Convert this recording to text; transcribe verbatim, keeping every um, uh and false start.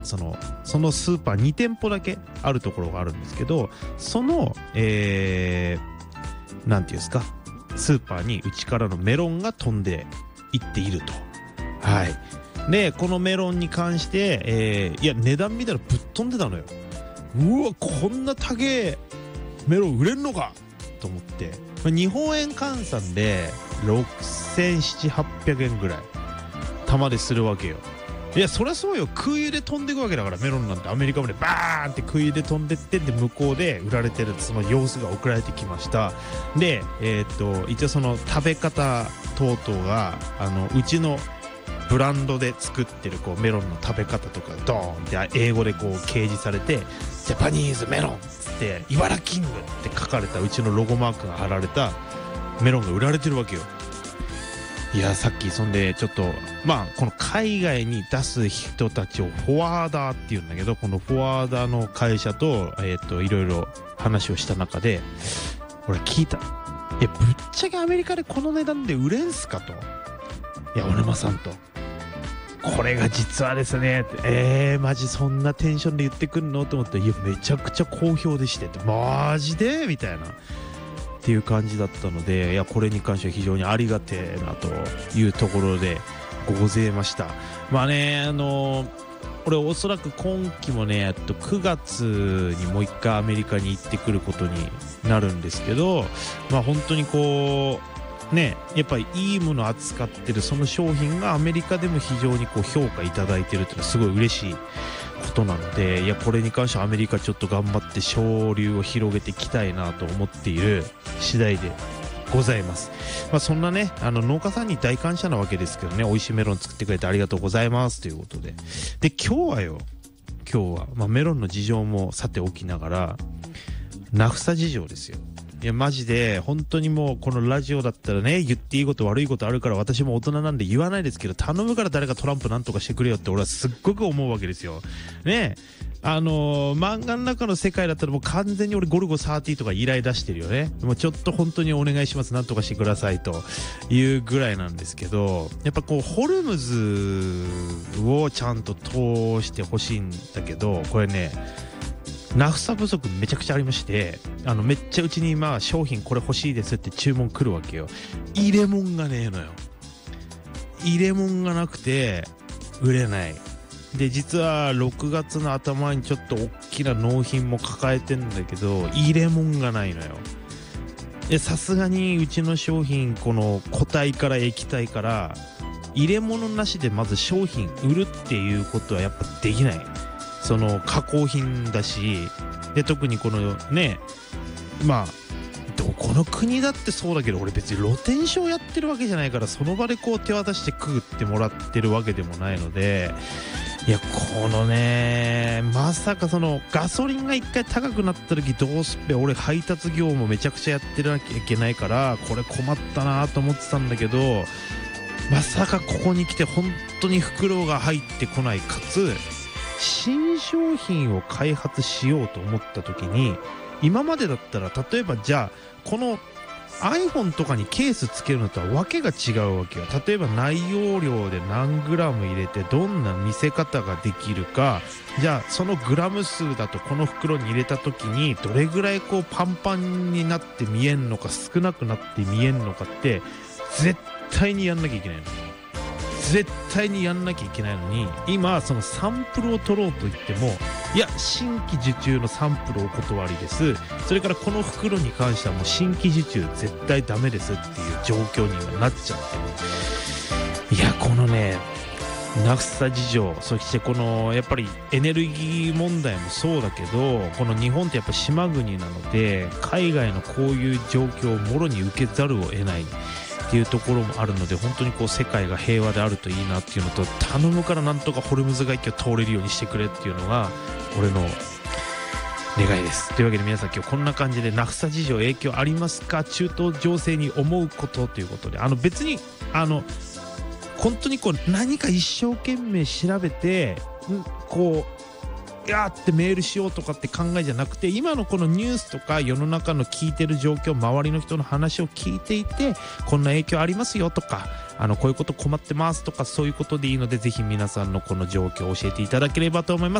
そのそのスーパーに店舗だけあるところがあるんですけど、そのえー、なんていうんですか、スーパーにうちからのメロンが飛んでいっていると。はい。でこのメロンに関して、えー、いや値段見たらぶっ飛んでたのよ。うわこんな高えメロン売れんのかと思って、まあ、日本円換算でろくせんななひゃくはっぴゃくえんぐらい玉でするわけよ。いやそりゃそうよ、空輸で飛んでいくわけだから、メロンなんてアメリカまでバーンって空輸で飛んでって、で向こうで売られてるその様子が送られてきました。でえー、っと一応その食べ方等々があのうちのブランドで作ってるこうメロンの食べ方とかドーンって英語でこう掲示されて、ジャパニーズメロンっつって茨城キングって書かれたうちのロゴマークが貼られたメロンが売られてるわけよ。いやさっきそんでちょっとまあこの海外に出す人たちをフォワーダーっていうんだけど、このフォワーダーの会社とえっといろいろ話をした中で俺聞いた。いやぶっちゃけアメリカでこの値段で売れんすかと。いや小沼さんとこれが実はですね、えー、マジそんなテンションで言ってくんのと思って、いやめちゃくちゃ好評でしてって、マジでみたいなっていう感じだったので、いやこれに関しては非常にありがてえなというところでございました。まあねあのー、俺おそらく今期もねえっとくがつにもう一回アメリカに行ってくることになるんですけど、まあ本当にこうね、やっぱりいいものを扱ってるその商品がアメリカでも非常にこう評価いただいてるっていうのはすごい嬉しいことなので、いやこれに関してはアメリカちょっと頑張って潮流を広げていきたいなと思っている次第でございます。まあそんなねあの農家さんに大感謝なわけですけどね、美味しいメロン作ってくれてありがとうございますということで、で今日はよ今日は、まあ、メロンの事情もさておきながらナフサ事情ですよ。いやマジで本当にもうこのラジオだったらね言っていいこと悪いことあるから私も大人なんで言わないですけど、頼むから誰かトランプなんとかしてくれよって俺はすっごく思うわけですよね。あのー、漫画の中の世界だったらもう完全に俺ゴルゴさんじゅうとか依頼出してるよね。もうちょっと本当にお願いしますなんとかしてくださいというぐらいなんですけど、やっぱこうホルムズをちゃんと通してほしいんだけど、これねナフサ不足めちゃくちゃありまして、あのめっちゃうちにまあ商品これ欲しいですって注文来るわけよ。入れ物がねえのよ。入れ物がなくて売れない。で実はろくがつの頭にちょっと大きな納品も抱えてんだけど入れ物がないのよ。でさすがにうちの商品この固体から液体から入れ物なしでまず商品売るっていうことはやっぱできない。その加工品だし、で特にこのねまあどこの国だってそうだけど俺別に露天商やってるわけじゃないからその場でこう手渡して食ってもらってるわけでもないので、いやこのねまさかそのガソリンが一回高くなった時どうすっぺ、俺配達業もめちゃくちゃやってなきゃいけないからこれ困ったなと思ってたんだけど、まさかここに来て本当に袋が入ってこない、かつ新商品を開発しようと思った時に今までだったら例えばじゃあこの iPhone とかにケースつけるのとはわけが違うわけよ。例えば内容量で何グラム入れてどんな見せ方ができるか、じゃあそのグラム数だとこの袋に入れた時にどれぐらいこうパンパンになって見えんのか少なくなって見えんのかって絶対にやんなきゃいけないの。絶対にやんなきゃいけないのに今そのサンプルを取ろうと言ってもいや新規受注のサンプルお断りです、それからこの袋に関してはもう新規受注絶対ダメですっていう状況にはなっちゃって、いやこのねナフサ事情、そしてこのやっぱりエネルギー問題もそうだけどこの日本ってやっぱ島国なので海外のこういう状況をもろに受けざるを得ないっていうところもあるので、本当にこう世界が平和であるといいなっていうのと、頼むからなんとかホルムズ海峡通れるようにしてくれっていうのが俺の願いです。というわけで皆さん今日こんな感じでナフサ事情影響ありますか、中東情勢に思うことということで、あの別にあの本当にこう何か一生懸命調べてこいやーってメールしようとかって考えじゃなくて、今のこのニュースとか世の中の聞いてる状況、周りの人の話を聞いていて、こんな影響ありますよとか、あのこういうこと困ってますとか、そういうことでいいので、ぜひ皆さんのこの状況を教えていただければと思います。